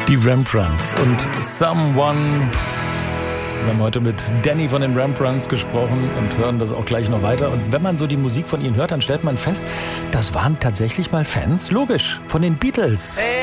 Die Rembrandts und Someone. Wir haben heute mit Danny von den Rembrandts gesprochen und hören das auch gleich noch weiter. Und wenn man so die Musik von ihnen hört, dann stellt man fest, das waren tatsächlich mal Fans, logisch, von den Beatles.